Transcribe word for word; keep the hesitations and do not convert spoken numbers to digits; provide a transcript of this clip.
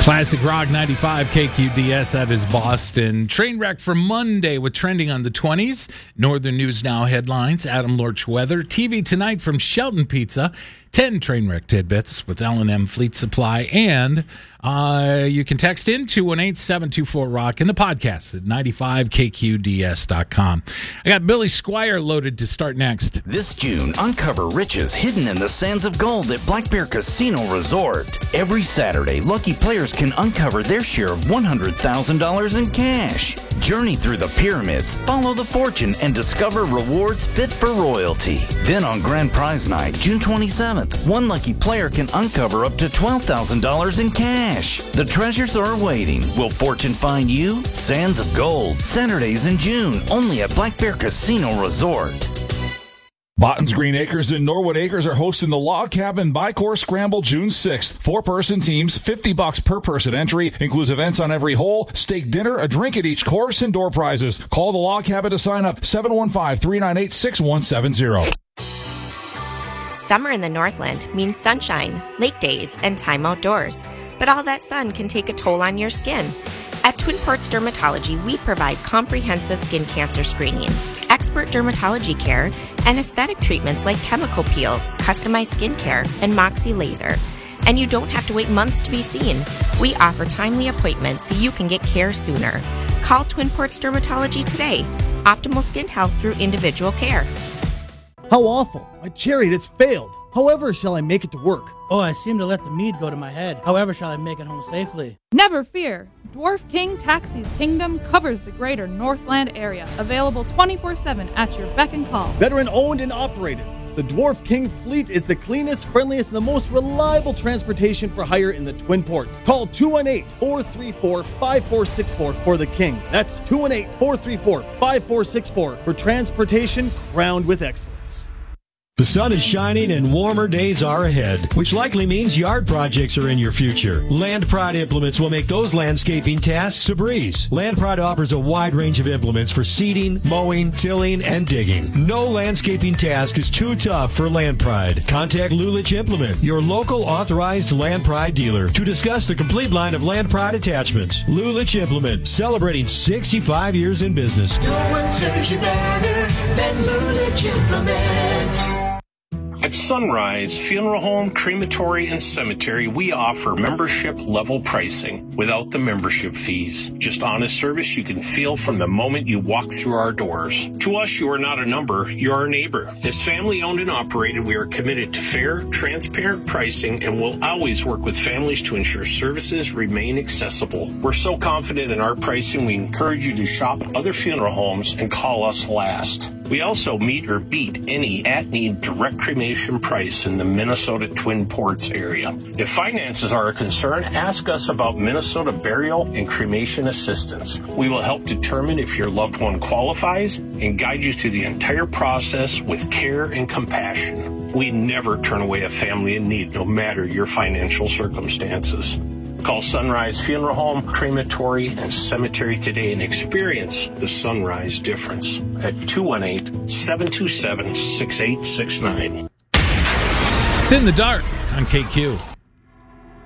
Classic Rock ninety-five K Q D S, that is Boston. Trainwreck for Monday with trending on the twenties. Northern News Now headlines, Adam Lorch weather. T V Tonight from Shelton Pizza. ten Trainwreck tidbits with L and M Fleet Supply. And uh, you can text in two one eight, seven two four, rock in the podcast at ninety-five K Q D S dot com. I got Billy Squire loaded to start next. This June, uncover riches hidden in the sands of gold at Black Bear Casino Resort. Every Saturday, lucky players can uncover their share of one hundred thousand dollars in cash. Journey through the pyramids, follow the fortune, and discover rewards fit for royalty. Then on Grand Prize Night, June twenty-seventh, one lucky player can uncover up to twelve thousand dollars in cash. The treasures are waiting. Will fortune find you? Sands of Gold, Saturdays in June, only at Black Bear Casino Resort. Botton's Green Acres and Norwood Acres are hosting the Log Cabin Bi-Course Scramble June sixth. Four-person teams, fifty bucks per person entry, includes events on every hole, steak dinner, a drink at each course, and door prizes. Call the Log Cabin to sign up, seven one five, three nine eight, six one seven zero. Summer in the Northland means sunshine, lake days, and time outdoors. But all that sun can take a toll on your skin. At Twin Ports Dermatology, we provide comprehensive skin cancer screenings, expert dermatology care, and aesthetic treatments like chemical peels, customized skincare, and Moxie laser. And you don't have to wait months to be seen. We offer timely appointments so you can get care sooner. Call Twin Ports Dermatology today. Optimal skin health through individual care. How awful. My chariot has failed. However shall I make it to work? Oh, I seem to let the mead go to my head. However shall I make it home safely? Never fear. Dwarf King Taxi's kingdom covers the greater Northland area. Available twenty-four seven at your beck and call. Veteran owned and operated. The Dwarf King fleet is the cleanest, friendliest, and the most reliable transportation for hire in the Twin Ports. Call two one eight, four three four, five four six four for the King. That's two one eight, four three four, five four six four for transportation crowned with excellence. The sun is shining and warmer days are ahead, which likely means yard projects are in your future. Land Pride implements will make those landscaping tasks a breeze. Land Pride offers a wide range of implements for seeding, mowing, tilling, and digging. No landscaping task is too tough for Land Pride. Contact Lulich Implement, your local authorized Land Pride dealer, to discuss the complete line of Land Pride attachments. Lulich Implement, celebrating sixty-five years in business. No one serves you better than Lulich Implement. At Sunrise Funeral Home, Crematory, and Cemetery, we offer membership-level pricing without the membership fees. Just honest service you can feel from the moment you walk through our doors. To us, you are not a number, you're our neighbor. As family-owned and operated, we are committed to fair, transparent pricing and will always work with families to ensure services remain accessible. We're so confident in our pricing, we encourage you to shop other funeral homes and call us last. We also meet or beat any at-need direct cremation price in the Minnesota Twin Ports area. If finances are a concern, ask us about Minnesota burial and cremation assistance. We will help determine if your loved one qualifies and guide you through the entire process with care and compassion. We never turn away a family in need, no matter your financial circumstances. Call Sunrise Funeral Home, Crematory, and Cemetery today and experience the Sunrise difference at two one eight, seven two seven, six eight six nine. It's In the Dark on K Q.